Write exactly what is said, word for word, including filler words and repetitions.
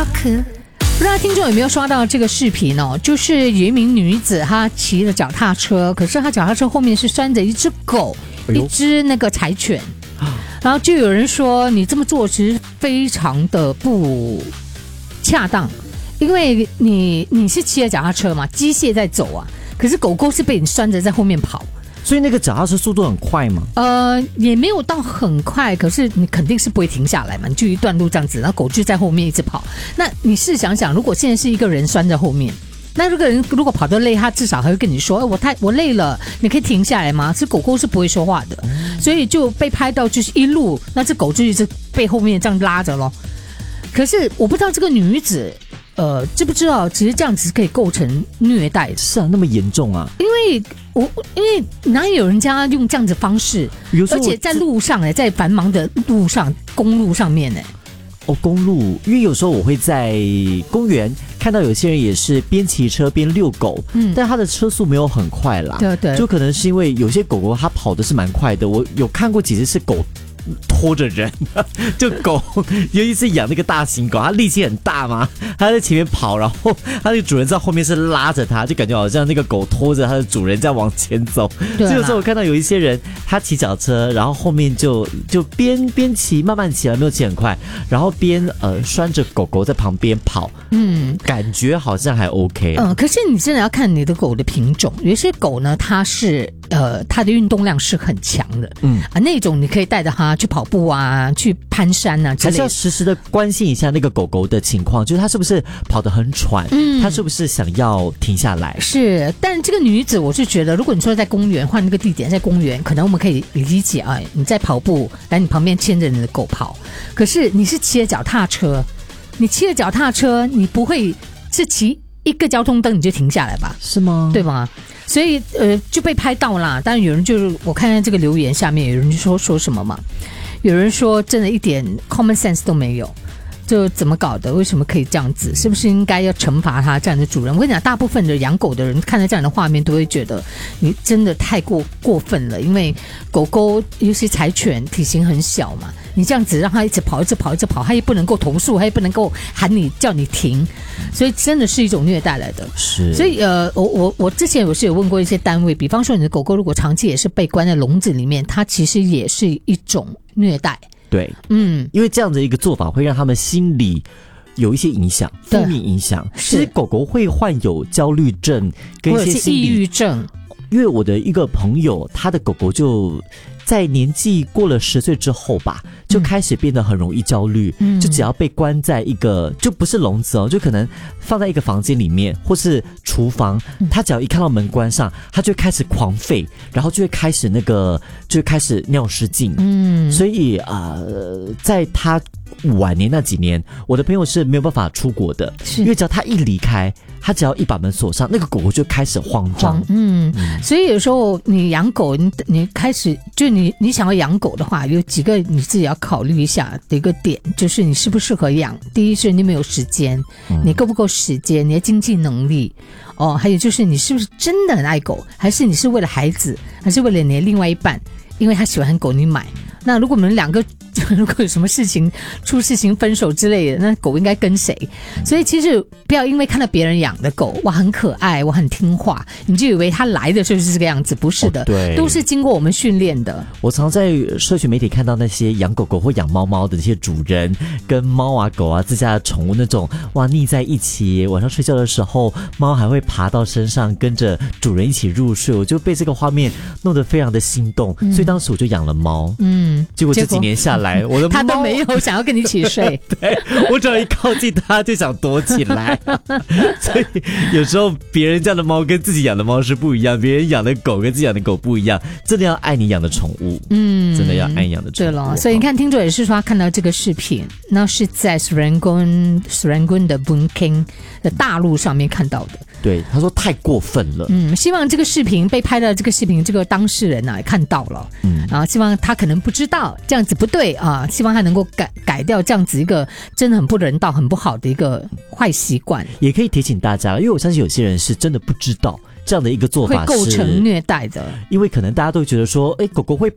Talk。不知道听众有没有刷到这个视频哦？就是有一名女子，她骑着脚踏车，可是她脚踏车后面是拴着一只狗，哎、一只那个柴犬。然后就有人说，你这么做其实非常的不恰当，因为你你是骑着脚踏车嘛，机械在走啊，可是狗狗是被你拴着在后面跑。 所以那个脚踏车速度很快吗？ 呃，也没有到很快，可是你肯定是不会停下来嘛，你就一段路这样子，然后狗就在后面一直跑。那你试想想，如果现在是一个人拴在后面，那这个人如果跑得累，他至少还会跟你说：“哎，我太我累了，你可以停下来吗？”是狗狗是不会说话的，所以就被拍到就是一路，那只狗就一直被后面这样拉着咯。可是我不知道这个女子。呃，知不知道？其实这样子是可以构成虐待的。 是啊，那么严重啊？ 因为我因为哪有人家用这样子的方式，而且在路上哎，在繁忙的路上、公路上面哎。 哦，公路，因为有时候我会在公园看到有些人也是边骑车边遛狗，嗯，但他的车速没有很快啦， 对对， 就可能是因为有些狗狗它跑的是蛮快的，我有看过几次是狗。拖着人，就狗，尤其是养那个大型狗，它力气很大嘛，它在前面跑，然后它那个主人在后面是拉着它，就感觉好像那个狗拖着它的主人在往前走。所以有时候我看到有一些人，他骑脚车，然后后面就就边边骑，慢慢骑了，没有骑很快，然后边呃拴着狗狗在旁边跑，嗯，感觉好像还 OK。 嗯，可是你真的要看你的狗的品种，有些狗呢，它是呃它的运动量是很强的，嗯啊，那种你可以带着它去跑步啊，去攀山啊之类的， 还是要时时的关心一下那个狗狗的情况，就是它是不是跑得很喘，嗯，它是不是想要停下来？ 是，但这个女子，我是觉得，如果你说在公园换那个地点，在公园，可能我们可以理解啊，你在跑步，来你旁边牵着你的狗跑，可是你是骑着脚踏车，你骑着脚踏车，你不会是骑一个交通灯你就停下来吧？ 是吗？ 对吗？所以呃就被拍到啦。当然有人就是我看看这个留言下面有人就说说什么嘛，有人说真的一点 common sense 都没有，就怎么搞的？为什么可以这样子？是不是应该要惩罚他这样的主人？我跟你讲，大部分的养狗的人看到这样的画面都会觉得你真的太过过分了，因为狗狗尤其柴犬体型很小嘛，你这样子让它一直跑一直跑一直跑，它也不能够投诉，它也不能够喊你叫你停，所以真的是一种虐待来的。 是， 所以呃，我我我之前我是有问过一些单位，比方说你的狗狗如果长期也是被关在笼子里面，它其实也是一种虐待。 对，嗯，因为这样的一个做法会让他们心里有一些影响，负面影响。其实狗狗会患有焦虑症跟一些心理抑郁症。 因为我的一个朋友，他的狗狗就在年纪过了十岁之后吧，就开始变得很容易焦虑，嗯、就只要被关在一个就不是笼子哦，就可能放在一个房间里面或是厨房，他只要一看到门关上，他就会开始狂吠，然后就会开始那个就会开始尿失禁。嗯，所以啊、呃，在他晚年那几年，我的朋友是没有办法出国的，因为只要他一离开，他只要一把门锁上，那个狗狗就开始慌张。 嗯，嗯所以有时候你养狗，你你开始就你你想要养狗的话，有几个你自己要考虑一下的一个点，就是你适不适合养。第一是你有没有时间，你够不够时间，你的经济能力。哦，还有就是你是不是真的很爱狗，还是你是为了孩子，还是为了你的另外一半，因为他喜欢狗你买。那如果我们两个如果有什么事情出事情分手之类的，那狗应该跟谁？所以其实不要因为看到别人养的狗哇很可爱，我很听话，你就以为他来的时候就是这个样子，不是的、哦、对，都是经过我们训练的。 我常在社群媒体看到那些养狗狗或养猫猫的这些主人跟猫啊狗啊自家的宠物那种哇腻在一起，晚上睡觉的时候猫还会爬到身上跟着主人一起入睡，我就被这个画面弄得非常的心动、嗯、所以当时我就养了猫。嗯，结果这几年下来我的猫他都没有想要跟你一起睡对，我只要一靠近它就想躲起来所以有时候别人家的猫跟自己养的猫是不一样，别人养的狗跟自己养的狗不一样，真的要爱你养的宠物。嗯，真的要爱你养的宠物。对了，所以你看听众也是说他看到这个视频，那是在 Serangoon Serangoon 的 Bunking 的大陆上面看到的。 对，他说太过分了。 嗯，希望这个视频被拍的这个视频这个当事人啊看到了，嗯，啊，希望他可能不知道这样子不对啊，希望他能够改改掉这样子一个真的很不人道、很不好的一个坏习惯。 也可以提醒大家，因为我相信有些人是真的不知道这样的一个做法会构成虐待的， 因为可能大家都觉得说，哎，狗狗会